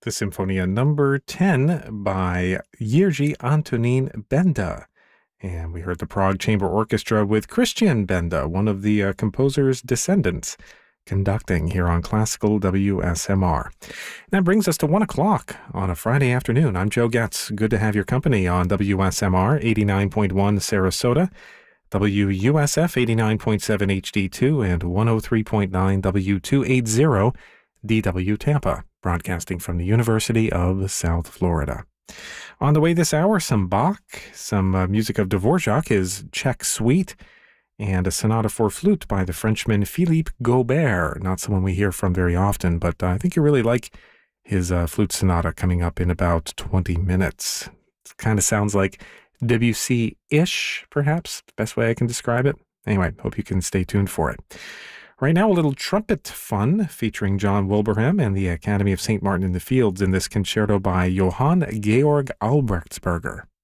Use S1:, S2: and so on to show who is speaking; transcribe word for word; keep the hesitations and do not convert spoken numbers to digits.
S1: the Symphonia number ten by Jiří Antonín Benda. And we heard the Prague Chamber Orchestra with Christian Benda, one of the uh, composer's descendants, conducting here on Classical W S M R. And that brings us to one o'clock on a Friday afternoon. I'm Joe Getz. Good to have your company on W S M R eighty-nine point one Sarasota, W U S F eighty-nine point seven H D two, and one oh three point nine W two eighty D W Tampa, broadcasting from the University of South Florida. On the way this hour, some Bach, some uh, music of Dvorak, his Czech Suite, and a sonata for flute by the Frenchman Philippe Gaubert. Not someone we hear from very often, but uh, I think you really like his uh, flute sonata coming up in about twenty minutes. It kind of sounds like Debussy-ish, perhaps, best way I can describe it. Anyway, hope you can stay tuned for it. Right now, a little trumpet fun featuring John Wilbraham and the Academy of Saint Martin in the Fields in this concerto by Johann Georg Albrechtsberger.